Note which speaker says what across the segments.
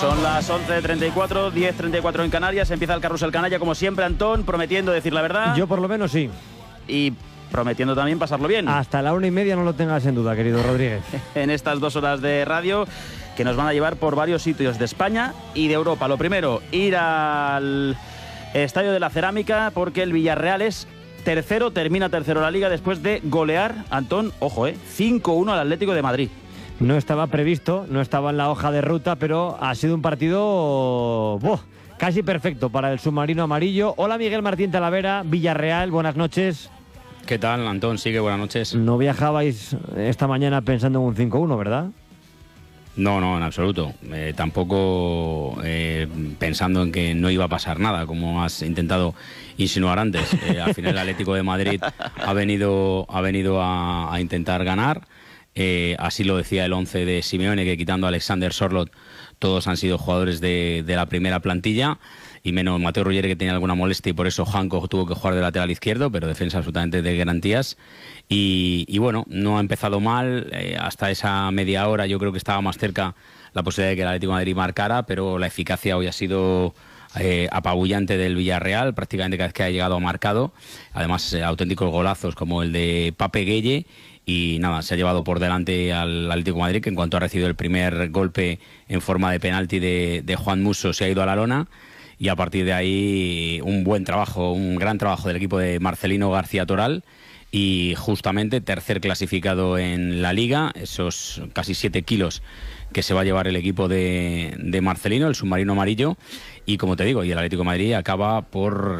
Speaker 1: Son las 11:34, 10:34 en Canarias. Empieza el Carrusel Canalla, como siempre, Antón, prometiendo decir la verdad.
Speaker 2: Yo por lo menos sí.
Speaker 1: Y prometiendo también pasarlo bien.
Speaker 2: Hasta la 1:30 no lo tengas en duda, querido Rodríguez.
Speaker 1: En estas 2 horas de radio que nos van a llevar por varios sitios de España y de Europa. Lo primero, ir al Estadio de la Cerámica, porque el Villarreal es tercero, termina tercero la Liga después de golear, Antón, ojo, 5-1 al Atlético de Madrid.
Speaker 2: No estaba previsto, no estaba en la hoja de ruta, pero ha sido un partido casi perfecto para el submarino amarillo. Hola, Miguel Martín Talavera, Villarreal, buenas noches.
Speaker 3: ¿Qué tal, Antón? Sigue, buenas noches.
Speaker 2: No viajabais esta mañana pensando en un 5-1, ¿verdad?
Speaker 3: No, en absoluto. Tampoco pensando en que no iba a pasar nada, como has intentado insinuar antes. Al final el Atlético de Madrid ha venido a intentar ganar. Así lo decía el 11 de Simeone, que quitando a Alexander Sørloth todos han sido jugadores de la primera plantilla, y menos Mateo Ruggeri, que tenía alguna molestia, y por eso Janko tuvo que jugar de lateral izquierdo, pero defensa absolutamente de garantías. Y bueno, no ha empezado mal. Hasta esa media hora yo creo que estaba más cerca la posibilidad de que el Atlético de Madrid marcara, pero la eficacia hoy ha sido apabullante del Villarreal. Prácticamente cada vez que ha llegado ha marcado. Además, auténticos golazos como el de Pape Gueye. Y nada, se ha llevado por delante al Atlético de Madrid, que en cuanto ha recibido el primer golpe en forma de penalti de Juan Musso, se ha ido a la lona. Y a partir de ahí un buen trabajo, un gran trabajo del equipo de Marcelino García Toral, y justamente tercer clasificado en la Liga, esos casi 7 kilos que se va a llevar el equipo de Marcelino, el submarino amarillo. Y como te digo, y el Atlético de Madrid acaba por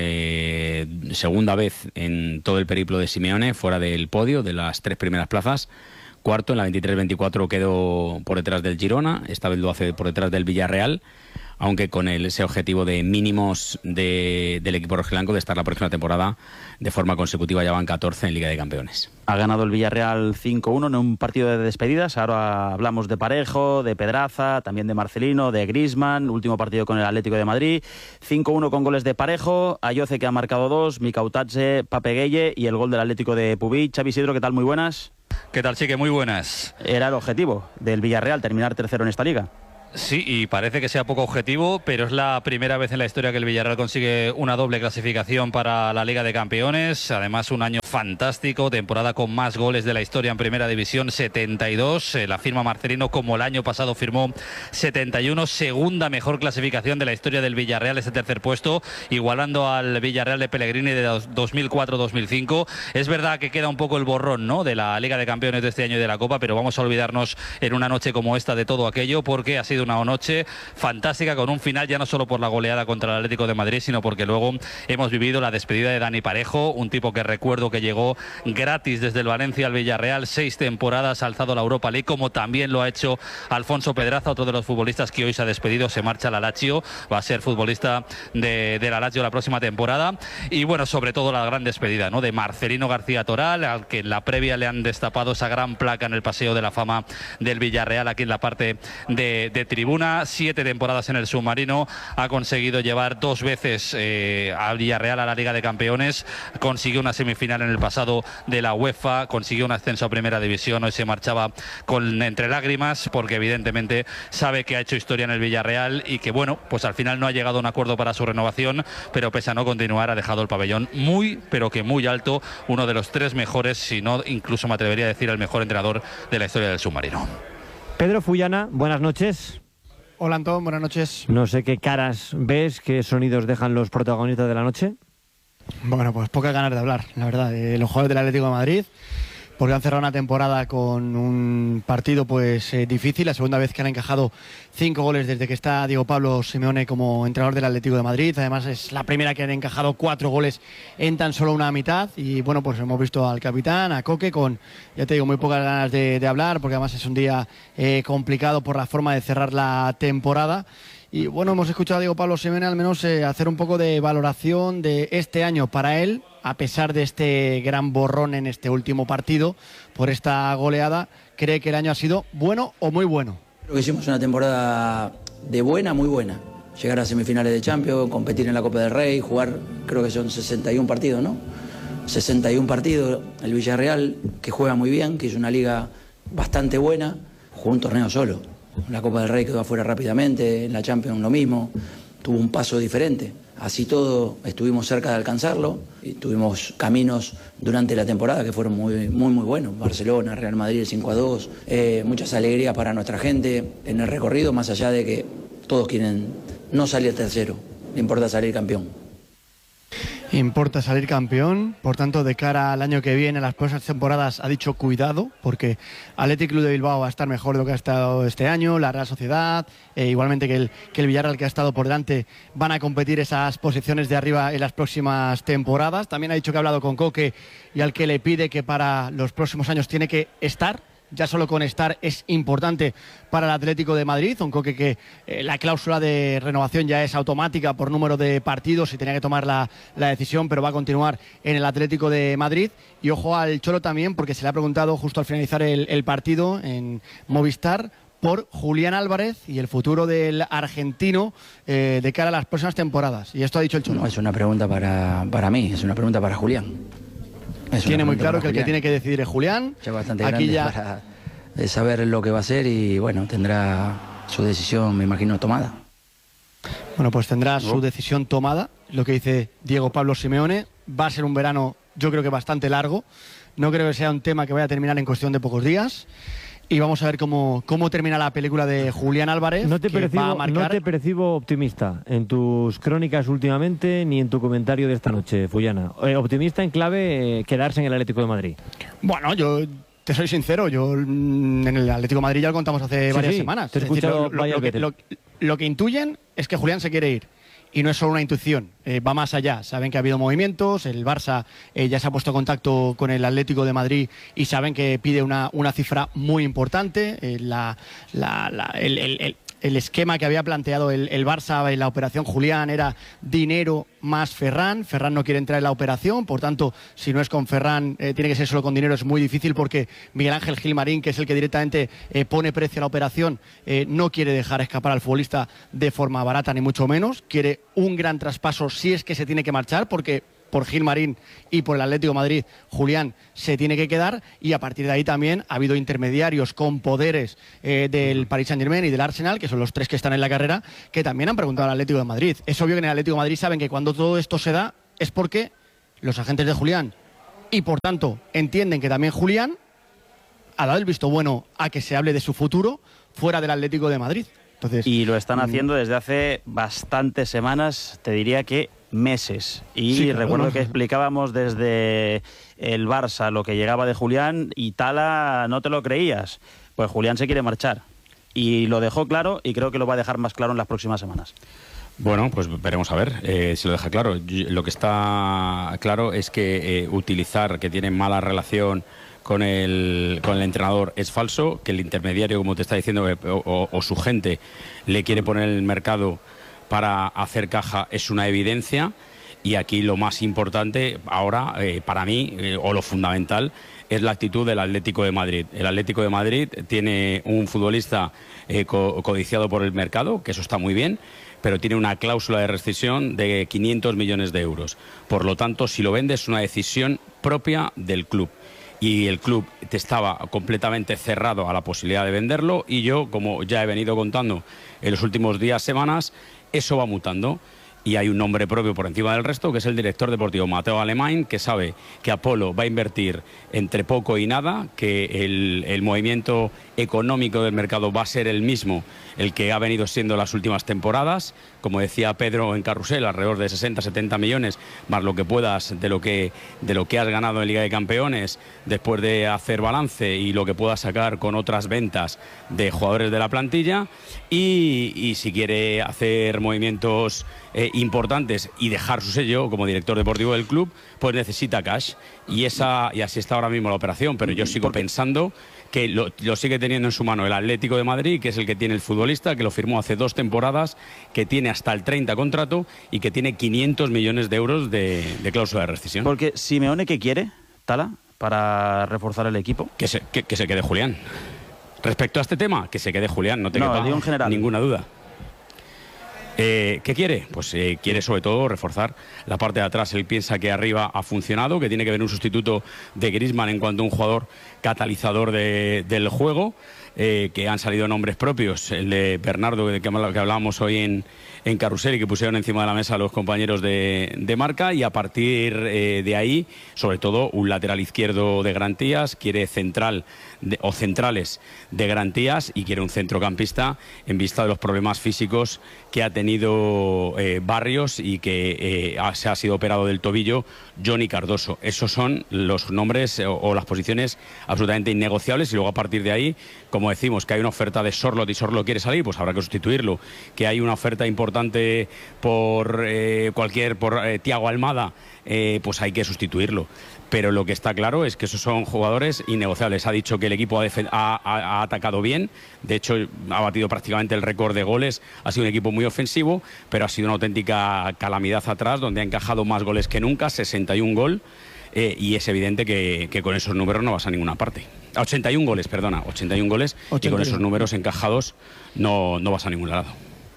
Speaker 3: segunda vez en todo el periplo de Simeone fuera del podio, de las 3 primeras plazas. Cuarto, en la 23-24 quedó por detrás del Girona, esta vez lo hace por detrás del Villarreal, aunque con ese objetivo de mínimos del equipo rojiblanco de estar la próxima temporada de forma consecutiva. Ya van 14 en Liga de Campeones.
Speaker 1: Ha ganado el Villarreal 5-1 en un partido de despedidas. Ahora hablamos de Parejo, de Pedraza, también de Marcelino, de Griezmann, último partido con el Atlético de Madrid. 5-1 con goles de Parejo, Ayoce, que ha marcado 2, Mikautatze, Pape Gueye, y el gol del Atlético de Pubic. Xavi Isidro, ¿qué tal? Muy buenas.
Speaker 4: ¿Qué tal, Chique? Muy buenas.
Speaker 1: Era el objetivo del Villarreal, terminar tercero en esta liga.
Speaker 4: Sí, y parece que sea poco objetivo, pero es la primera vez en la historia que el Villarreal consigue una doble clasificación para la Liga de Campeones. Además, un año fantástico, temporada con más goles de la historia en Primera División, 72. La firma Marcelino, como el año pasado firmó 71. Segunda mejor clasificación de la historia del Villarreal, ese tercer puesto, igualando al Villarreal de Pellegrini de 2004-2005. Es verdad que queda un poco el borrón, ¿no?, de la Liga de Campeones de este año y de la Copa, pero vamos a olvidarnos en una noche como esta de todo aquello, porque ha sido una noche fantástica, con un final ya no solo por la goleada contra el Atlético de Madrid, sino porque luego hemos vivido la despedida de Dani Parejo, un tipo que recuerdo que llegó gratis desde el Valencia al Villarreal, 6 temporadas, ha alzado la Europa League, como también lo ha hecho Alfonso Pedraza, otro de los futbolistas que hoy se ha despedido, se marcha al Lazio, va a ser futbolista de la Lazio la próxima temporada. Y bueno, sobre todo la gran despedida, ¿no?, de Marcelino García Toral, al que en la previa le han destapado esa gran placa en el Paseo de la Fama del Villarreal, aquí en la parte de tribuna. 7 temporadas en el submarino, ha conseguido llevar 2 veces al Villarreal a la Liga de Campeones, consiguió una semifinal en el pasado de la UEFA, consiguió un ascenso a Primera División. Hoy se marchaba entre lágrimas, porque evidentemente sabe que ha hecho historia en el Villarreal y que, bueno, pues al final no ha llegado a un acuerdo para su renovación, pero pese a no continuar ha dejado el pabellón muy, pero que muy alto, uno de los 3 mejores, si no incluso me atrevería a decir el mejor entrenador de la historia del submarino.
Speaker 2: Pedro Fullana, buenas noches.
Speaker 5: Hola, Antón, buenas noches.
Speaker 2: No sé qué caras ves, qué sonidos dejan los protagonistas de la noche.
Speaker 5: Bueno, pues pocas ganas de hablar, la verdad. Los jugadores del Atlético de Madrid, porque han cerrado una temporada con un partido pues difícil, la segunda vez que han encajado 5 goles desde que está Diego Pablo Simeone como entrenador del Atlético de Madrid. Además es la primera que han encajado 4 goles en tan solo una mitad. Y bueno, pues hemos visto al capitán, a Coque, con, ya te digo, muy pocas ganas de hablar, porque además es un día complicado por la forma de cerrar la temporada. Y bueno, hemos escuchado a Diego Pablo Simeone al menos hacer un poco de valoración de este año para él, a pesar de este gran borrón en este último partido por esta goleada. ¿Cree que el año ha sido bueno o muy bueno?
Speaker 6: Creo que hicimos una temporada de buena, muy buena. Llegar a semifinales de Champions, competir en la Copa del Rey, jugar, creo que son 61 partidos, ¿no? 61 partidos. El Villarreal, que juega muy bien, que es una liga bastante buena, jugó un torneo solo. La Copa del Rey quedó afuera rápidamente, en la Champions lo mismo, tuvo un paso diferente. Así todo, estuvimos cerca de alcanzarlo y tuvimos caminos durante la temporada que fueron muy buenos. Barcelona, Real Madrid, 5-2, muchas alegrías para nuestra gente en el recorrido, más allá de que todos quieren no salir tercero, le importa salir campeón.
Speaker 5: Importa salir campeón, por tanto de cara al año que viene, las próximas temporadas, ha dicho cuidado, porque Athletic Club de Bilbao va a estar mejor de lo que ha estado este año, la Real Sociedad, igualmente que el Villarreal, que ha estado por delante, van a competir esas posiciones de arriba en las próximas temporadas. También ha dicho que ha hablado con Coque y al que le pide que para los próximos años tiene que estar. Ya solo con estar es importante para el Atlético de Madrid, un Coque que la cláusula de renovación ya es automática por número de partidos y tenía que tomar la decisión, pero va a continuar en el Atlético de Madrid. Y ojo al Cholo también, porque se le ha preguntado justo al finalizar el partido en Movistar por Julián Álvarez y el futuro del argentino de cara a las próximas temporadas. Y esto ha dicho el Cholo.
Speaker 6: No es una pregunta para mí, es una pregunta para Julián.
Speaker 5: Tiene muy claro que el que tiene que decidir es Julián.
Speaker 6: Ya bastante grande para saber lo que va a hacer y bueno, tendrá su decisión, me imagino, tomada.
Speaker 5: Bueno, pues tendrá su decisión tomada, lo que dice Diego Pablo Simeone. Va a ser un verano, yo creo que bastante largo. No creo que sea un tema que vaya a terminar en cuestión de pocos días. Y vamos a ver cómo termina la película de Julián Álvarez.
Speaker 2: No te percibo optimista en tus crónicas últimamente ni en tu comentario de esta noche, Fullana. Optimista en clave quedarse en el Atlético de Madrid.
Speaker 5: Bueno, yo te soy sincero, en el Atlético de Madrid ya lo contamos hace varias semanas.
Speaker 2: Te he escuchado
Speaker 5: lo que intuyen es que Julián se quiere ir. Y no es solo una intuición, va más allá. Saben que ha habido movimientos, el Barça ya se ha puesto en contacto con el Atlético de Madrid y saben que pide una cifra muy importante. El esquema que había planteado el Barça en la operación Julián era dinero más Ferran. Ferran no quiere entrar en la operación, por tanto, si no es con Ferran, tiene que ser solo con dinero. Es muy difícil porque Miguel Ángel Gilmarín, que es el que directamente pone precio a la operación, no quiere dejar escapar al futbolista de forma barata, ni mucho menos. Quiere un gran traspaso si es que se tiene que marchar, porque por Gilmarín y por el Atlético de Madrid, Julián se tiene que quedar, y a partir de ahí también ha habido intermediarios con poderes del Paris Saint-Germain y del Arsenal, que son los tres que están en la carrera, que también han preguntado al Atlético de Madrid. Es obvio que en el Atlético de Madrid saben que cuando todo esto se da es porque los agentes de Julián y por tanto entienden que también Julián ha dado el visto bueno a que se hable de su futuro fuera del Atlético de Madrid. Entonces,
Speaker 1: y lo están haciendo desde hace bastantes semanas, te diría que meses. Y sí, recuerdo que explicábamos desde el Barça lo que llegaba de Julián y Tala no te lo creías. Pues Julián se quiere marchar. Y lo dejó claro y creo que lo va a dejar más claro en las próximas semanas.
Speaker 3: Bueno, pues veremos a ver si lo deja claro. Lo que está claro es que utilizar que tienen mala relación con el entrenador es falso, que el intermediario, como te está diciendo, o su gente le quiere poner en el mercado para hacer caja, es una evidencia. Y aquí lo más importante ahora, para mí, o lo fundamental, es la actitud del Atlético de Madrid. El Atlético de Madrid tiene un futbolista codiciado por el mercado, que eso está muy bien, pero tiene una cláusula de rescisión de 500 millones de euros. Por lo tanto, si lo vende, es una decisión propia del club. Y el club estaba completamente cerrado a la posibilidad de venderlo, y yo, como ya he venido contando en los últimos días, semanas, eso va mutando. Y hay un nombre propio por encima del resto, que es el director deportivo Mateo Alemán, que sabe que Apolo va a invertir entre poco y nada, que el movimiento económico del mercado va a ser el mismo, el que ha venido siendo las últimas temporadas. Como decía Pedro en Carrusel, alrededor de 60-70 millones, más lo que puedas de lo que has ganado en Liga de Campeones, después de hacer balance, y lo que puedas sacar con otras ventas de jugadores de la plantilla. Y si quiere hacer movimientos importantes y dejar su sello como director deportivo del club, pues necesita cash. Y así está ahora mismo la operación. Pero yo sigo pensando que lo sigue teniendo en su mano el Atlético de Madrid, que es el que tiene el futbolista, que lo firmó hace 2 temporadas, que tiene hasta el 30 contrato y que tiene 500 millones de euros de cláusula de rescisión.
Speaker 1: Porque Simeone, ¿qué quiere, Tala, para reforzar el equipo?
Speaker 3: Que se quede Julián. Respecto a este tema, que se quede Julián, no te quepa ninguna duda. ¿Qué quiere? Pues quiere sobre todo reforzar la parte de atrás. Él piensa que arriba ha funcionado, que tiene que venir un sustituto de Griezmann en cuanto a un jugador catalizador del juego, que han salido nombres propios, el de Bernardo, que hablábamos hoy en Carrusel y que pusieron encima de la mesa los compañeros de Marca, y a partir de ahí, sobre todo, un lateral izquierdo de garantías, quiere centrales de garantías y quiere un centrocampista en vista de los problemas físicos que ha tenido Barrios y que se ha sido operado del tobillo Johnny Cardoso. Esos son los nombres o las posiciones absolutamente innegociables, y luego a partir de ahí, como decimos, que hay una oferta de Sorloth y Sorloth quiere salir, pues habrá que sustituirlo. Que hay una oferta importante por Thiago Almada, pues hay que sustituirlo. Pero lo que está claro es que esos son jugadores innegociables. Ha dicho que el equipo ha atacado bien, de hecho ha batido prácticamente el récord de goles, ha sido un equipo muy ofensivo, pero ha sido una auténtica calamidad atrás, donde ha encajado más goles que nunca, 61 goles, y es evidente que con esos números no vas a ninguna parte. 81 goles, perdona, 81 goles, 81. Y con esos números encajados no vas a ningún lado.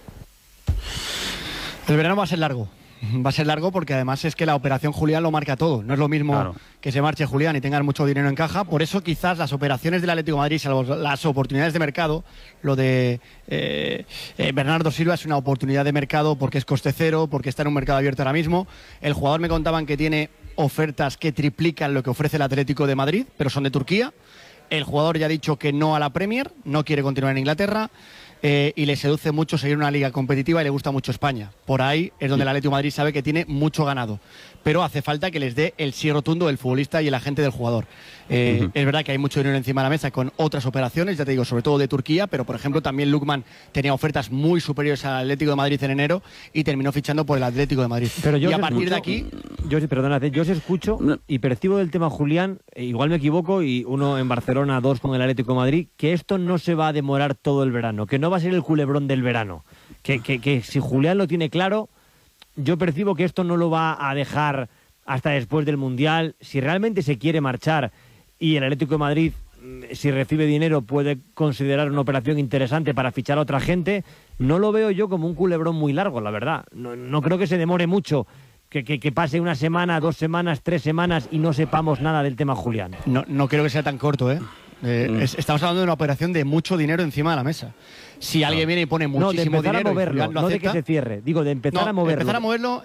Speaker 5: El verano va a ser largo. Va a ser largo porque además es que la operación Julián lo marca todo. No es lo mismo que se marche Julián y tengan mucho dinero en caja. Por eso quizás las operaciones del Atlético de Madrid, salvo las oportunidades de mercado, lo de Bernardo Silva es una oportunidad de mercado porque es coste cero, porque está en un mercado abierto ahora mismo. El jugador me contaban que tiene ofertas que triplican lo que ofrece el Atlético de Madrid, pero son de Turquía. El jugador ya ha dicho que no a la Premier, no quiere continuar en Inglaterra. Y le seduce mucho seguir una liga competitiva y le gusta mucho España. Por ahí es donde el Atlético de Madrid sabe que tiene mucho ganado. Pero hace falta que les dé el sí rotundo el futbolista y el agente del jugador. Es verdad que hay mucho dinero encima de la mesa con otras operaciones, ya te digo, sobre todo de Turquía, pero por ejemplo también Lookman tenía ofertas muy superiores al Atlético de Madrid en enero y terminó fichando por el Atlético de Madrid.
Speaker 2: Pero yo
Speaker 5: y a partir de aquí...
Speaker 2: Yo os escucho y percibo del tema Julián, igual me equivoco, y uno en Barcelona, dos con el Atlético de Madrid, que esto no se va a demorar todo el verano, que no va a ser el culebrón del verano, que si Julián lo tiene claro, yo percibo que esto no lo va a dejar hasta después del Mundial. Si realmente se quiere marchar y el Atlético de Madrid, si recibe dinero, puede considerar una operación interesante para fichar a otra gente, no lo veo yo como un culebrón muy largo, la verdad. No creo que se demore mucho, que pase una semana, 2 semanas, 3 semanas y no sepamos nada del tema Julián.
Speaker 5: No creo que sea tan corto, ¿eh? Estamos hablando de una operación de mucho dinero encima de la mesa. Si alguien viene y pone muchísimo dinero,
Speaker 2: a moverlo, no de que se cierre, digo, de empezar a moverlo.
Speaker 5: Empezar a moverlo,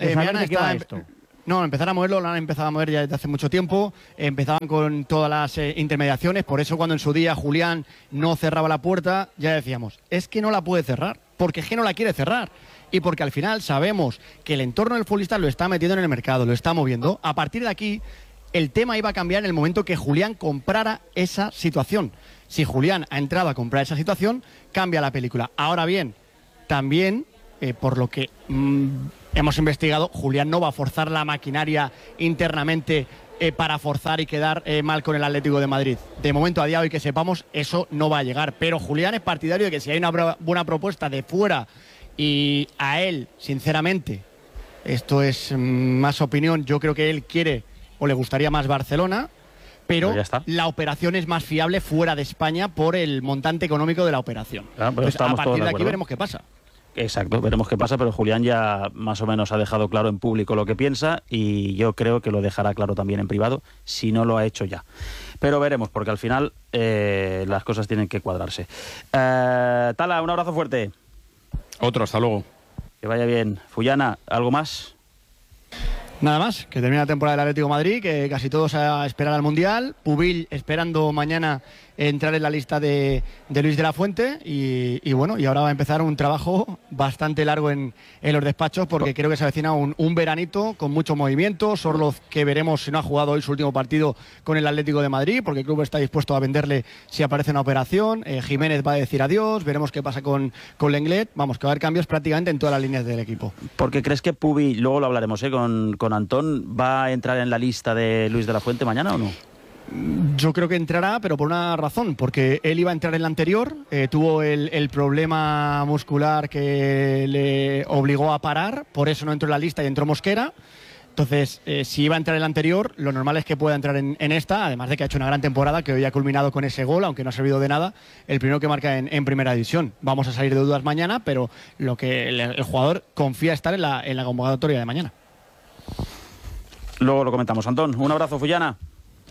Speaker 5: empezar a moverlo, lo han empezado a mover ya desde hace mucho tiempo. Empezaban con todas las intermediaciones, por eso cuando en su día Julián no cerraba la puerta, ya decíamos, es que no la puede cerrar, porque es que no la quiere cerrar. Y porque al final sabemos que el entorno del futbolista lo está metiendo en el mercado, lo está moviendo. A partir de aquí, el tema iba a cambiar en el momento que Julián comprara esa situación. Si Julián ha entrado a comprar esa situación, cambia la película. Ahora bien, también, por lo que hemos investigado, Julián no va a forzar la maquinaria internamente para forzar y quedar mal con el Atlético de Madrid. De momento, a día de hoy que sepamos, eso no va a llegar. Pero Julián es partidario de que si hay una buena propuesta de fuera y a él, sinceramente, esto es más opinión, yo creo que él quiere o le gustaría más Barcelona, pero la operación es más fiable fuera de España por el montante económico de la operación. Entonces, a partir de aquí veremos qué pasa.
Speaker 1: Exacto, veremos qué pasa, pero Julián ya más o menos ha dejado claro en público lo que piensa y yo creo que lo dejará claro también en privado, si no lo ha hecho ya. Pero veremos, porque al final las cosas tienen que cuadrarse. Tala, un abrazo fuerte.
Speaker 3: Otro, hasta luego.
Speaker 1: Que vaya bien. Fullana, ¿algo más?
Speaker 5: Nada más, que termina la temporada del Atlético de Madrid, que casi todos a esperar al Mundial. Pubil esperando mañana entrar en la lista de Luis de la Fuente y bueno, y ahora va a empezar un trabajo bastante largo en los despachos, porque creo que se avecina un veranito con mucho movimiento. Sorloth, que veremos si no ha jugado hoy su último partido con el Atlético de Madrid, porque el club está dispuesto a venderle si aparece una operación. Jiménez va a decir adiós, veremos qué pasa con Lenglet. Vamos, que va a haber cambios prácticamente en todas las líneas del equipo.
Speaker 1: Porque crees que Pubil, luego lo hablaremos con Antón, ¿va a entrar en la lista de Luis de la Fuente mañana o no?
Speaker 5: Yo creo que entrará, pero por una razón, porque él iba a entrar en la anterior, tuvo el problema muscular que le obligó a parar, por eso no entró en la lista y entró Mosquera. Entonces, si iba a entrar en la anterior, lo normal es que pueda entrar en esta, además de que ha hecho una gran temporada, que hoy ha culminado con ese gol, aunque no ha servido de nada, el primero que marca en primera división. Vamos a salir de dudas mañana, pero lo que el jugador confía estar en la convocatoria de mañana.
Speaker 1: Luego lo comentamos. Antón, un abrazo, Fullana.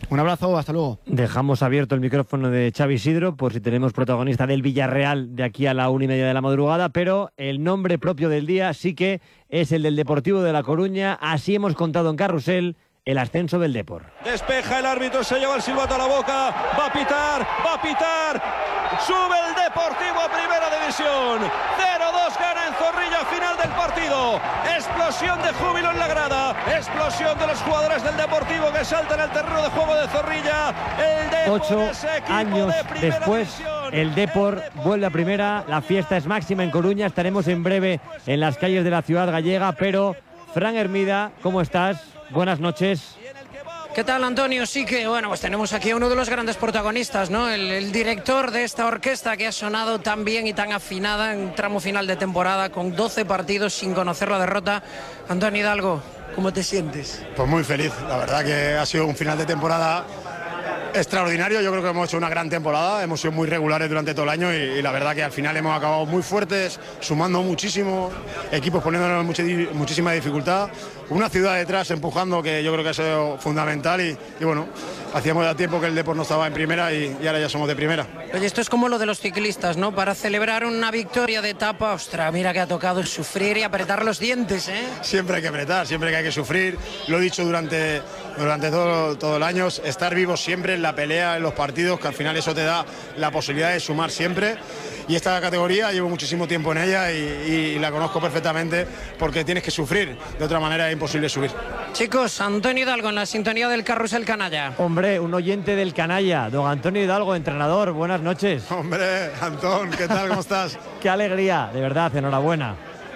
Speaker 5: Un abrazo, hasta luego.
Speaker 2: Dejamos abierto el micrófono de Xavi Isidro por si tenemos protagonista del Villarreal de aquí a la 1:30 de la madrugada, pero el nombre propio del día sí que es el del Deportivo de La Coruña. Así hemos contado en Carrusel el ascenso del Depor.
Speaker 7: Despeja el árbitro, se lleva el silbato a la boca, va a pitar, sube el Deportivo a Primera División, 0-2 gana en Zorrilla, final del partido, explosión de júbilo en la grada, explosión de los jugadores del Deportivo que saltan al terreno de juego de Zorrilla. El Depor,
Speaker 2: 8 años
Speaker 7: de
Speaker 2: después,
Speaker 7: división.
Speaker 2: el Depor vuelve a Primera, la fiesta es máxima en Coruña, estaremos en breve en las calles de la ciudad gallega, pero Fran Hermida, ¿cómo estás? Buenas noches.
Speaker 8: ¿Qué tal, Antonio? Sí que, bueno, pues tenemos aquí a uno de los grandes protagonistas, ¿no? El director de esta orquesta que ha sonado tan bien y tan afinada en tramo final de temporada, con 12 partidos sin conocer la derrota. Antonio Hidalgo, ¿cómo te sientes?
Speaker 9: Pues muy feliz, la verdad que ha sido un final de temporada extraordinario. Yo creo que hemos hecho una gran temporada, hemos sido muy regulares durante todo el año y la verdad que al final hemos acabado muy fuertes, sumando muchísimo, equipos poniéndonos muchísima dificultad, una ciudad detrás empujando, que yo creo que ha sido fundamental y bueno, hacíamos ya tiempo que el Depor no estaba en primera y ahora ya somos de primera.
Speaker 8: Oye, esto es como lo de los ciclistas, ¿no? Para celebrar una victoria de etapa, ostras, mira que ha tocado sufrir y apretar los dientes, ¿eh?
Speaker 9: Siempre hay que apretar, siempre que hay que sufrir, lo he dicho durante todo el año, estar vivos siempre en la pelea, en los partidos, que al final eso te da la posibilidad de sumar siempre. Y esta categoría llevo muchísimo tiempo en ella y la conozco perfectamente porque tienes que sufrir, de otra manera es imposible subir.
Speaker 8: Chicos, Antonio Hidalgo en la sintonía del Carrusel Canalla.
Speaker 2: Hombre, un oyente del canalla, don Antonio Hidalgo, entrenador, buenas noches.
Speaker 9: Hombre, Antón, ¿qué tal? ¿Cómo estás?
Speaker 2: Qué alegría, de verdad, enhorabuena.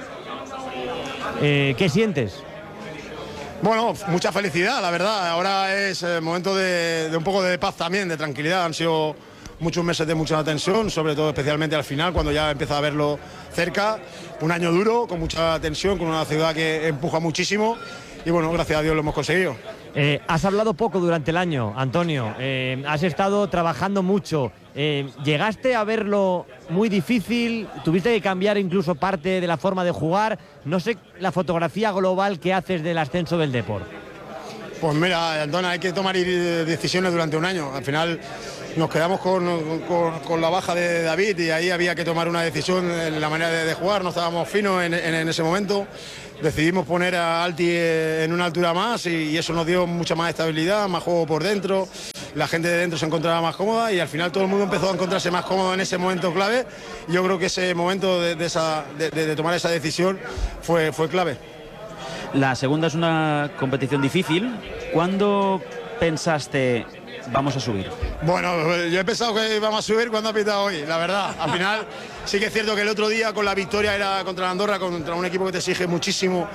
Speaker 2: ¿Qué sientes?
Speaker 9: Bueno, mucha felicidad, la verdad. Ahora es momento de un poco de paz también, de tranquilidad. Han sido muchos meses de mucha tensión, sobre todo especialmente al final, cuando ya empieza a verlo cerca. Un año duro, con mucha tensión, con una ciudad que empuja muchísimo. Y bueno, gracias a Dios lo hemos conseguido.
Speaker 2: Has hablado poco durante el año, Antonio. Has estado trabajando mucho. ¿Llegaste a verlo muy difícil? ¿Tuviste que cambiar incluso parte de la forma de jugar? No sé, la fotografía global que haces del ascenso del Depor.
Speaker 9: Pues mira, Antonio, hay que tomar decisiones durante un año. Al final nos quedamos con la baja de David y ahí había que tomar una decisión en la manera de jugar. No estábamos finos en ese momento. Decidimos poner a Alti en una altura más y eso nos dio mucha más estabilidad, más juego por dentro. La gente de dentro se encontraba más cómoda y al final todo el mundo empezó a encontrarse más cómodo en ese momento clave. Yo creo que ese momento de tomar esa decisión fue clave.
Speaker 1: La segunda es una competición difícil. ¿Cuándo pensaste vamos a subir?
Speaker 9: Bueno, yo he pensado que íbamos a subir cuando ha pitado hoy, la verdad. Al final sí que es cierto que el otro día con la victoria era contra la Andorra, contra un equipo que te exige muchísimo,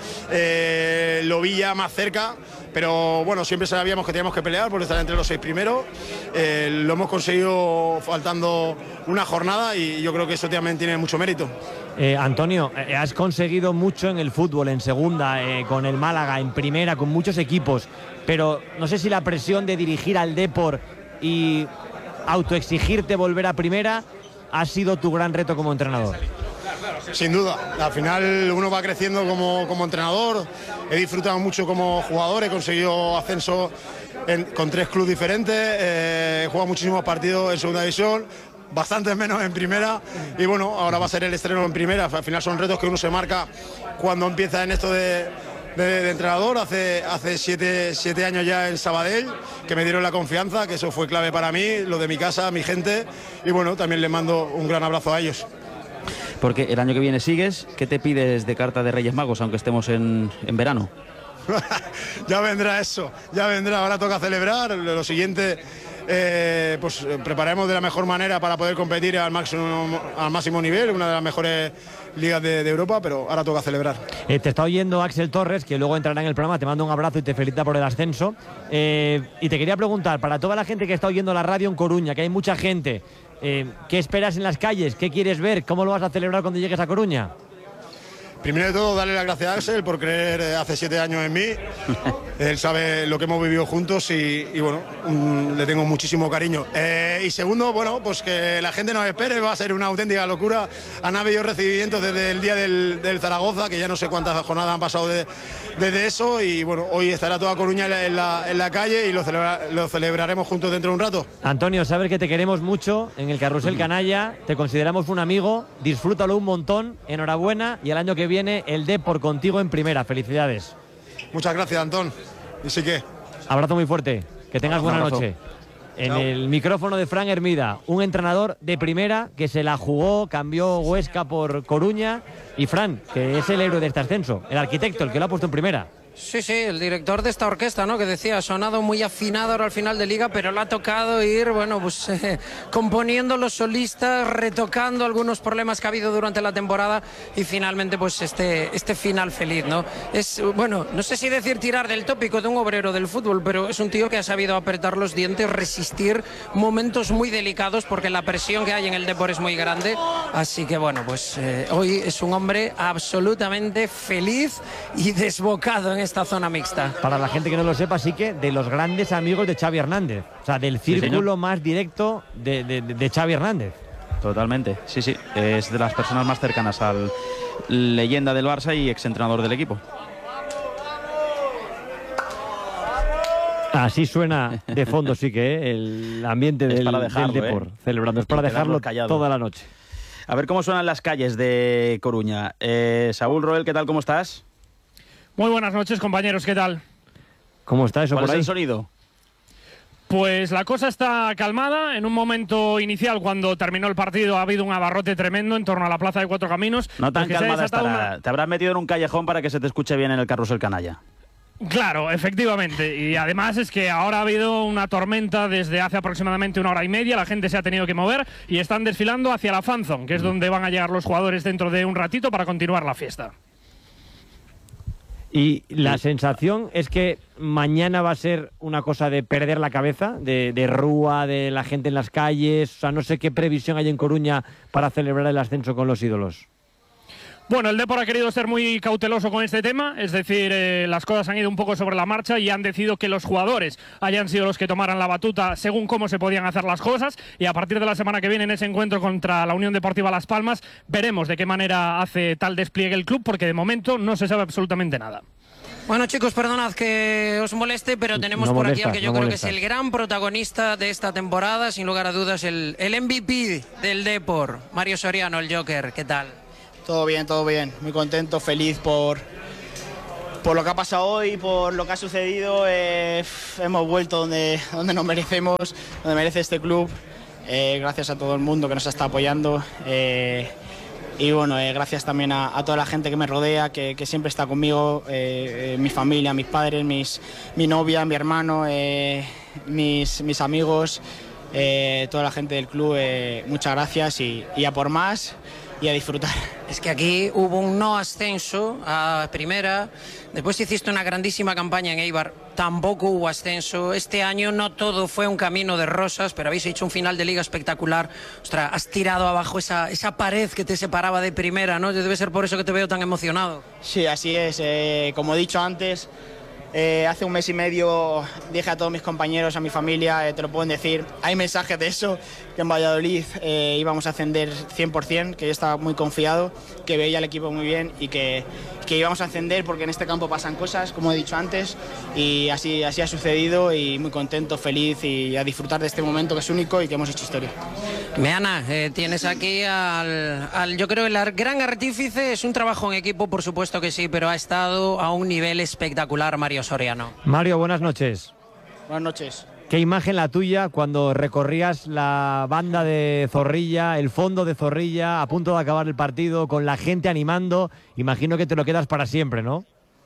Speaker 9: lo vi ya más cerca, pero bueno, siempre sabíamos que teníamos que pelear por estar entre los 6 primeros. Lo hemos conseguido faltando una jornada y yo creo que eso también tiene mucho mérito.
Speaker 2: Antonio, has conseguido mucho en el fútbol, en segunda, con el Málaga, en primera, con muchos equipos, pero no sé si la presión de dirigir al Depor y autoexigirte volver a primera ha sido tu gran reto como entrenador.
Speaker 9: Sin duda, al final uno va creciendo como entrenador, he disfrutado mucho como jugador, he conseguido ascenso con 3 clubes diferentes, he jugado muchísimos partidos en segunda división, bastantes menos en primera y bueno, ahora va a ser el estreno en primera. Al final son retos que uno se marca cuando empieza en esto de entrenador. Hace 7 años ya en Sabadell, que me dieron la confianza, que eso fue clave para mí, lo de mi casa, mi gente y bueno, también les mando un gran abrazo a ellos.
Speaker 1: Porque el año que viene sigues, ¿qué te pides de carta de Reyes Magos, aunque estemos en verano?
Speaker 9: Ya vendrá eso, ya vendrá, ahora toca celebrar, lo siguiente pues prepararemos de la mejor manera para poder competir al máximo nivel, una de las mejores ligas de Europa, pero ahora toca celebrar.
Speaker 2: Te está oyendo Axel Torres, que luego entrará en el programa, te mando un abrazo y te felicita por el ascenso. Y te quería preguntar, para toda la gente que está oyendo la radio en Coruña, que hay mucha gente, ¿qué esperas en las calles? ¿Qué quieres ver? ¿Cómo lo vas a celebrar cuando llegues a Coruña?
Speaker 9: Primero de todo, darle las gracias a Axel por creer hace 7 años en mí. Él sabe lo que hemos vivido juntos y bueno, le tengo muchísimo cariño. Y segundo, bueno, pues que la gente nos espere, va a ser una auténtica locura. Han habido recibimientos desde el día del Zaragoza, que ya no sé cuántas jornadas han pasado desde eso, y bueno, hoy estará toda Coruña en la calle y lo celebraremos juntos dentro de un rato.
Speaker 2: Antonio, sabes que te queremos mucho en el Carrusel Canalla, te consideramos un amigo, disfrútalo un montón, enhorabuena, y el año que viene el Depor contigo en primera. Felicidades.
Speaker 9: Muchas gracias, Antón. Y sí que.
Speaker 2: Abrazo muy fuerte. Que tengas buena noche. En el micrófono de Fran Hermida, un entrenador de primera que se la jugó, cambió Huesca por Coruña. Y Fran, que es el héroe de este ascenso, el arquitecto, el que lo ha puesto en primera.
Speaker 8: Sí, sí, el director de esta orquesta, ¿no? Que decía, ha sonado muy afinado ahora al final de liga, pero le ha tocado ir, bueno, pues componiendo los solistas, retocando algunos problemas que ha habido durante la temporada y finalmente pues este final feliz, ¿no? Es, bueno, no sé si decir tirar del tópico de un obrero del fútbol, pero es un tío que ha sabido apretar los dientes, resistir momentos muy delicados porque la presión que hay en el Depor es muy grande, así que bueno, pues hoy es un hombre absolutamente feliz y desbocado en esta zona mixta.
Speaker 2: Para la gente que no lo sepa, sí que de los grandes amigos de Xavi Hernández, o sea, del círculo más directo de Xavi Hernández.
Speaker 1: Totalmente, sí, sí, es de las personas más cercanas al leyenda del Barça y exentrenador del equipo.
Speaker 2: Así suena de fondo, sí que el ambiente del Depor, celebrando, es para dejarlo toda la noche.
Speaker 1: A ver cómo suenan las calles de Coruña. Saúl Roel, ¿qué tal? ¿Cómo estás?
Speaker 10: Muy buenas noches, compañeros, ¿qué tal?
Speaker 2: ¿Cómo está eso por ahí?
Speaker 1: ¿Cuál es el sonido?
Speaker 10: Pues la cosa está calmada. En un momento inicial, cuando terminó el partido, ha habido un abarrote tremendo en torno a la Plaza de Cuatro Caminos.
Speaker 1: No tan calmada estará. Te habrás metido en un callejón para que se te escuche bien en el Carrusel Canalla.
Speaker 10: Claro, efectivamente. Y además es que ahora ha habido una tormenta desde hace aproximadamente 1 hora y media. La gente se ha tenido que mover y están desfilando hacia la Fan Zone, que es donde van a llegar los jugadores dentro de un ratito para continuar la fiesta.
Speaker 2: Y la sensación es que mañana va a ser una cosa de perder la cabeza, de rúa, de la gente en las calles. O sea, no sé qué previsión hay en Coruña para celebrar el ascenso con los ídolos.
Speaker 10: Bueno, el Depor ha querido ser muy cauteloso con este tema, es decir, las cosas han ido un poco sobre la marcha y han decidido que los jugadores hayan sido los que tomaran la batuta según cómo se podían hacer las cosas, y a partir de la semana que viene en ese encuentro contra la Unión Deportiva Las Palmas veremos de qué manera hace tal despliegue el club, porque de momento no se sabe absolutamente nada.
Speaker 8: Bueno, chicos, perdonad que os moleste, pero tenemos por aquí al que yo creo que es el gran protagonista de esta temporada, sin lugar a dudas, el MVP del Depor, Mario Soriano, el Joker. ¿Qué tal?
Speaker 11: Todo bien, muy contento, feliz por lo que ha pasado hoy, por lo que ha sucedido. Hemos vuelto donde nos merecemos, donde merece este club. Gracias a todo el mundo que nos está apoyando. Y bueno, gracias también a toda la gente que me rodea, que siempre está conmigo, mi familia, mis padres, mi novia, mi hermano, mis amigos, toda la gente del club. Muchas gracias y a por más y a disfrutar.
Speaker 8: Es que aquí hubo un no ascenso a primera, después hiciste una grandísima campaña en Eibar, tampoco hubo ascenso, este año no todo fue un camino de rosas, pero habéis hecho un final de liga espectacular. Ostras, has tirado abajo esa pared que te separaba de primera, ¿no? Debe ser por eso que te veo tan emocionado.
Speaker 11: Sí, así es, como he dicho antes, hace 1 mes y medio dije a todos mis compañeros, a mi familia, te lo pueden decir, hay mensajes de eso, que en Valladolid íbamos a ascender 100%, que yo estaba muy confiado, que veía al equipo muy bien y que íbamos a ascender, porque en este campo pasan cosas, como he dicho antes, y así ha sucedido, y muy contento, feliz y a disfrutar de este momento que es único y que hemos hecho historia.
Speaker 8: Meana, tienes aquí yo creo el gran artífice, es un trabajo en equipo, por supuesto que sí, pero ha estado a un nivel espectacular Mario Soriano.
Speaker 2: Mario, buenas noches.
Speaker 11: Buenas noches.
Speaker 2: ¿Qué imagen la tuya cuando recorrías la banda de Zorrilla, el fondo de Zorrilla, a punto de acabar el partido, con la gente animando? Imagino que te lo quedas para siempre, ¿no?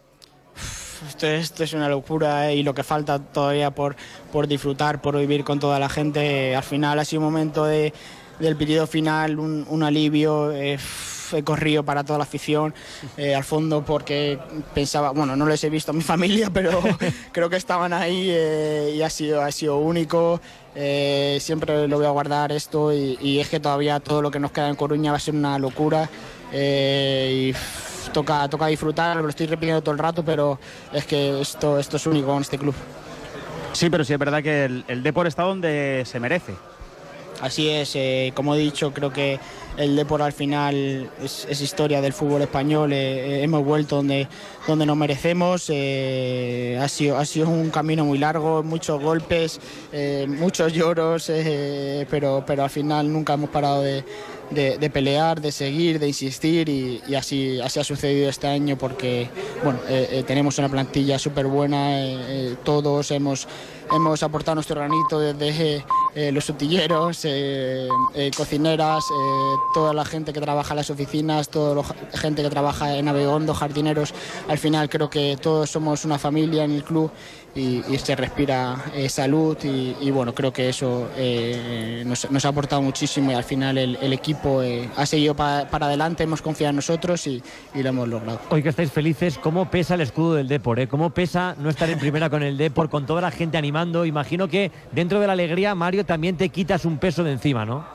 Speaker 11: Esto es una locura, y lo que falta todavía por disfrutar, por vivir con toda la gente. Al final ha sido un momento del periodo final, un alivio. He corrido para toda la afición al fondo, porque pensaba, bueno, no les he visto a mi familia, pero creo que estaban ahí, y ha sido único. Siempre lo voy a guardar esto, y es que todavía todo lo que nos queda en Coruña va a ser una locura, y toca disfrutar, lo estoy repitiendo todo el rato, pero es que esto es único en este club.
Speaker 1: Sí, pero sí es verdad que el Depor está donde se merece.
Speaker 11: Así es, como he dicho, creo que el Depor al final es historia del fútbol español. Hemos vuelto donde nos merecemos. Ha sido un camino muy largo, muchos golpes, muchos lloros, pero al final nunca hemos parado de pelear, de seguir, de insistir, y así ha sucedido este año, porque bueno, tenemos una plantilla súper buena. Todos hemos aportado nuestro granito, desde los utilleros, cocineras, toda la gente que trabaja en las oficinas, toda la gente que trabaja en Abegondo, jardineros. Al final creo que todos somos una familia en el club, y se respira salud, y bueno, creo que eso nos ha aportado muchísimo, y al final el equipo ha seguido para adelante, hemos confiado en nosotros y lo hemos logrado.
Speaker 2: Hoy que estáis felices, ¿cómo pesa el escudo del Depor? ¿Cómo pesa no estar en primera con el Depor, con toda la gente animando? Imagino que dentro de la alegría, Mario, también te quitas un peso de encima, ¿no?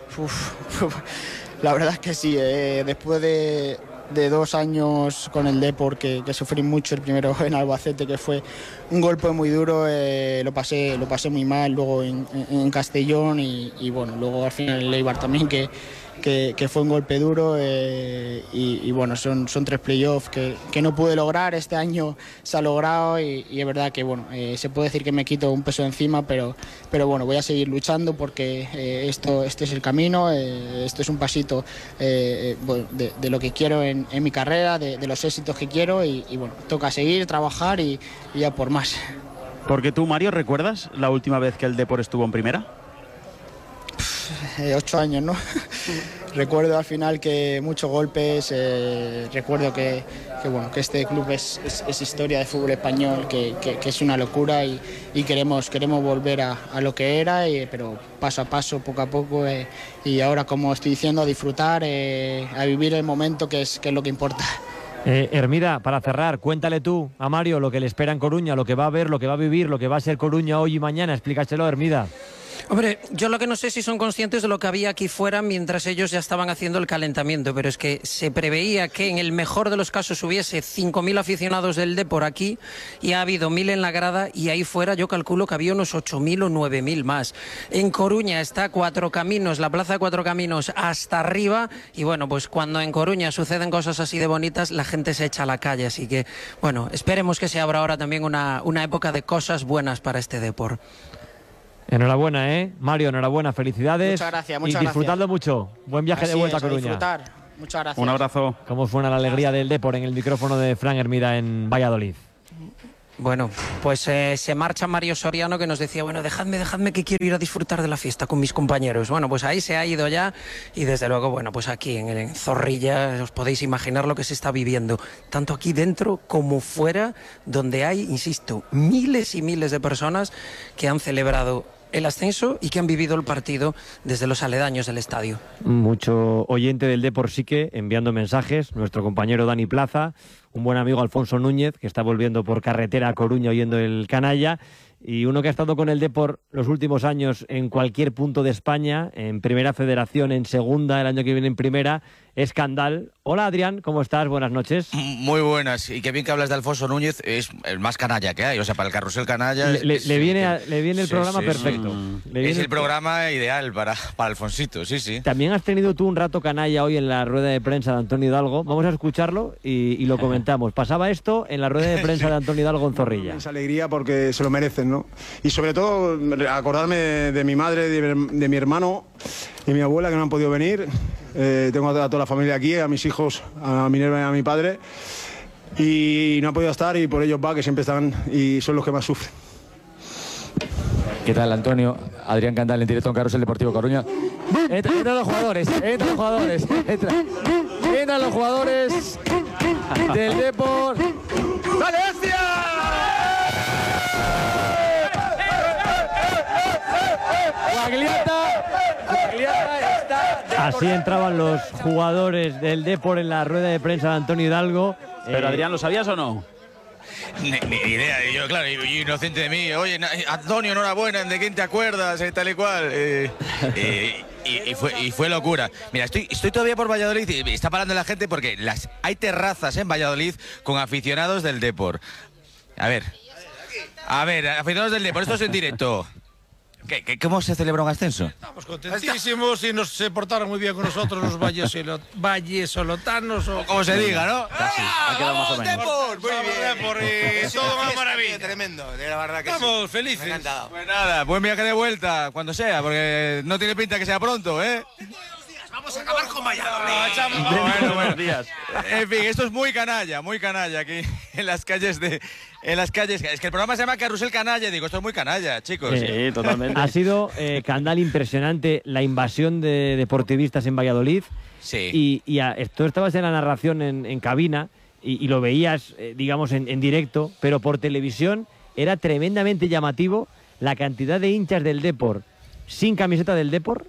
Speaker 11: La verdad es que sí, después de 2 años con el Depor, que sufrí mucho, el primero en Albacete, que fue un golpe muy duro, lo pasé muy mal, luego en Castellón, y bueno, luego al final en Eibar también, que fue un golpe duro, y bueno, son 3 playoffs que no pude lograr. Este año se ha logrado, y es verdad que bueno, se puede decir que me quito un peso de encima, pero bueno, voy a seguir luchando, porque este es el camino, esto es un pasito bueno, de lo que quiero en mi carrera, de los éxitos que quiero, y bueno, toca seguir, trabajar y ya por más.
Speaker 1: Porque tú, Mario, ¿recuerdas la última vez que el Depor estuvo en primera?
Speaker 11: 8 años, ¿no? Recuerdo al final que muchos golpes, recuerdo que bueno, que este club es historia de fútbol español, que es una locura, y queremos volver a lo que era, pero paso a paso, poco a poco, y ahora, como estoy diciendo, a disfrutar, a vivir el momento, que es lo que importa.
Speaker 2: Hermida, para cerrar, cuéntale tú a Mario lo que le espera en Coruña, lo que va a ver, lo que va a vivir, lo que va a ser Coruña hoy y mañana. Explícaselo, Hermida.
Speaker 8: Hombre, yo lo que no sé si son conscientes de lo que había aquí fuera mientras ellos ya estaban haciendo el calentamiento, pero es que se preveía que en el mejor de los casos hubiese 5.000 aficionados del Depor aquí, y ha habido 1.000 en la grada, y ahí fuera yo calculo que había unos 8.000 o 9.000 más. En Coruña está Cuatro Caminos, la plaza de Cuatro Caminos, hasta arriba, y bueno, pues cuando en Coruña suceden cosas así de bonitas, la gente se echa a la calle, así que bueno, esperemos que se abra ahora también una época de cosas buenas para este Depor.
Speaker 2: Enhorabuena, Mario, enhorabuena, felicidades.
Speaker 11: Muchas gracias,
Speaker 2: y disfrutando mucho. Buen viaje de vuelta a Coruña.
Speaker 11: Disfrutar. Muchas gracias.
Speaker 1: Un abrazo.
Speaker 2: ¿Cómo suena la alegría del Depor en el micrófono de Fran Hermida en Valladolid?
Speaker 8: Bueno, pues se marcha Mario Soriano, que nos decía, bueno, dejadme que quiero ir a disfrutar de la fiesta con mis compañeros. Bueno, pues ahí se ha ido ya, y desde luego, bueno, pues aquí en Zorrilla os podéis imaginar lo que se está viviendo, tanto aquí dentro como fuera, donde hay, insisto, miles y miles de personas que han celebrado el ascenso y que han vivido el partido desde los aledaños del estadio.
Speaker 2: Mucho oyente del Depor Sique enviando mensajes, nuestro compañero Dani Plaza, un buen amigo Alfonso Núñez, que está volviendo por carretera a Coruña oyendo el canalla, y uno que ha estado con el Depor los últimos años en cualquier punto de España, en Primera Federación, en Segunda, el año que viene en Primera, es Candal. Hola, Adrián, ¿cómo estás? Buenas noches.
Speaker 12: Muy buenas, y qué bien que hablas de Alfonso Núñez, es el más canalla que hay, o sea, para el carrusel canalla...
Speaker 2: Le viene el programa perfecto.
Speaker 12: Es el programa ideal para Alfonsito, sí.
Speaker 2: También has tenido tú un rato canalla hoy en la rueda de prensa de Antonio Hidalgo. Vamos a escucharlo y lo comentamos. Pasaba esto en la rueda de prensa de Antonio Hidalgo en Zorrilla.
Speaker 9: Esa alegría porque se lo merecen, ¿no? Y sobre todo acordarme de mi madre, de mi hermano y mi abuela, que no han podido venir. Tengo a toda la familia aquí, a mis hijos, a Minerva y a mi padre, y no han podido estar, y por ellos va, que siempre están y son los que más sufren.
Speaker 13: ¿Qué tal, Antonio? Adrián Candal en directo en Carrusel Deportivo Coruña. Entran los jugadores del Depor. ¡Dale, Estia! Guagliata está...
Speaker 2: Así entraban los jugadores del Depor en la rueda de prensa de Antonio Hidalgo.
Speaker 1: Pero Adrián, ¿lo sabías o no?
Speaker 12: Ni idea, yo claro, inocente de mí. Oye, Antonio, enhorabuena, ¿de quién te acuerdas? Tal y cual. y fue locura. Mira, estoy todavía por Valladolid y está parando la gente porque hay terrazas en Valladolid con aficionados del Depor. A ver, aficionados del Depor, esto es en directo. ¿Cómo se celebra un ascenso?
Speaker 14: Estamos contentísimos y se portaron muy bien con nosotros los vallesolotanos.
Speaker 12: O como se diga, ¿no?
Speaker 1: Casi, ha quedado más o menos.
Speaker 14: Depor, muy bien. Depor, y todo una maravilla.
Speaker 12: Tremendo, de la verdad que
Speaker 14: estamos felices.
Speaker 12: Pues nada, buen viaje de vuelta, cuando sea, porque no tiene pinta que sea pronto, ¿eh?
Speaker 14: Vamos a acabar con Valladolid.
Speaker 12: Buenos días. En fin, esto es muy canalla aquí en las calles Es que el programa se llama Carrusel Canalla, digo, esto es muy canalla, chicos.
Speaker 1: Sí, totalmente.
Speaker 2: Ha sido, Candal, impresionante la invasión de deportivistas en Valladolid.
Speaker 12: Sí.
Speaker 2: Tú estabas en la narración en cabina y lo veías, digamos, en directo, pero por televisión era tremendamente llamativo la cantidad de hinchas del Depor sin camiseta del Depor,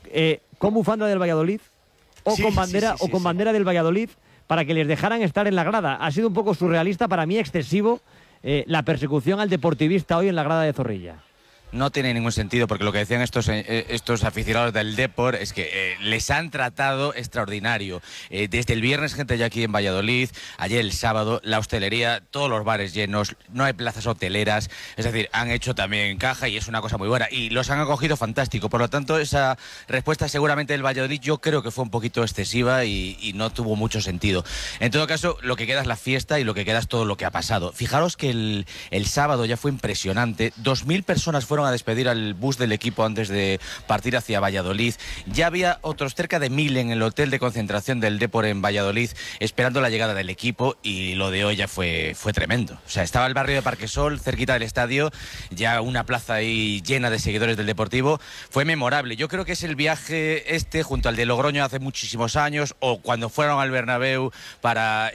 Speaker 2: con bufanda del Valladolid o con bandera del Valladolid, para que les dejaran estar en la grada. Ha sido un poco surrealista, para mí excesivo, la persecución al deportivista hoy en la grada de Zorrilla.
Speaker 12: No tiene ningún sentido, porque lo que decían estos aficionados del Depor es que les han tratado extraordinario. Desde el viernes, gente ya aquí en Valladolid, ayer el sábado, la hostelería, todos los bares llenos, no hay plazas hoteleras, es decir, han hecho también caja y es una cosa muy buena. Y los han acogido fantástico, por lo tanto, esa respuesta seguramente del Valladolid yo creo que fue un poquito excesiva y no tuvo mucho sentido. En todo caso, lo que queda es la fiesta y lo que queda es todo lo que ha pasado. Fijaros que el sábado ya fue impresionante, 2.000 personas fueron a despedir al bus del equipo antes de partir hacia Valladolid. Ya había otros cerca de 1.000 en el hotel de concentración del Depor en Valladolid esperando la llegada del equipo, y lo de hoy ya fue tremendo. O sea, estaba el barrio de Parquesol, cerquita del estadio, ya una plaza ahí llena de seguidores del Deportivo. Fue memorable. Yo creo que es el viaje junto al de Logroño hace muchísimos años, o cuando fueron al Bernabéu para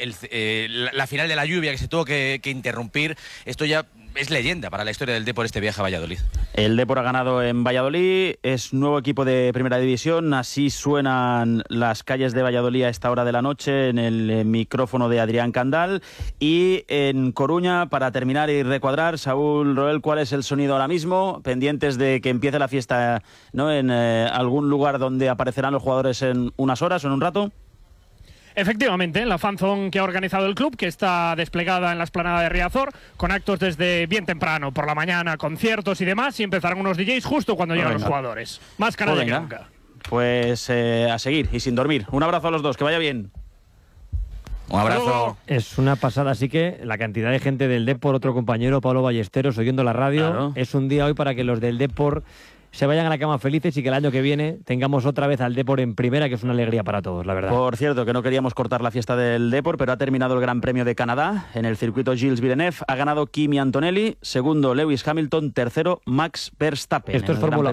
Speaker 12: la final de la lluvia que se tuvo que interrumpir. Esto ya es leyenda para la historia del Depor, este viaje a Valladolid.
Speaker 1: El Depor ha ganado en Valladolid, es nuevo equipo de Primera División, así suenan las calles de Valladolid a esta hora de la noche en el micrófono de Adrián Candal. Y en Coruña, para terminar y recuadrar, Saúl Roel, ¿cuál es el sonido ahora mismo? Pendientes de que empiece la fiesta, ¿no?, en algún lugar donde aparecerán los jugadores en unas horas o en un rato.
Speaker 10: Efectivamente, la fanzone que ha organizado el club, que está desplegada en la explanada de Riazor, con actos desde bien temprano, por la mañana, conciertos y demás, y empezarán unos DJs justo cuando llegan los jugadores. Más canalla que nunca.
Speaker 1: Pues a seguir y sin dormir. Un abrazo a los dos, que vaya bien.
Speaker 12: Un abrazo.
Speaker 2: Es una pasada, así que la cantidad de gente del Depor, otro compañero, Pablo Ballesteros, oyendo la radio. Claro. Es un día hoy para que los del Depor se vayan a la cama felices y que el año que viene tengamos otra vez al Depor en primera, que es una alegría para todos, la verdad.
Speaker 1: Por cierto, que no queríamos cortar la fiesta del Depor, pero ha terminado el Gran Premio de Canadá en el circuito Gilles Villeneuve. Ha ganado Kimi Antonelli, segundo Lewis Hamilton, tercero Max Verstappen.
Speaker 2: Esto es Fórmula